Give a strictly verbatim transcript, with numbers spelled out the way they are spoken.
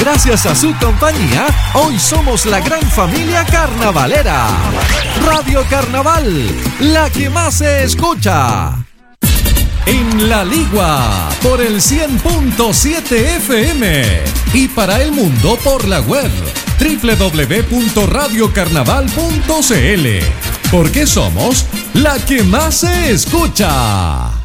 Gracias a su compañía, hoy somos la gran familia carnavalera. Radio Carnaval, la que más se escucha. En La Ligua, por el cien punto siete F M. Y para el mundo por la web, doble u doble u doble u punto radio carnaval punto c l. Porque somos la que más se escucha.